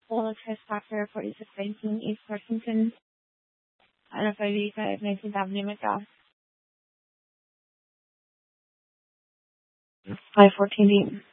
Polo Factor 4619 East Washington, out of 585 19th Avenue, McDowell. 514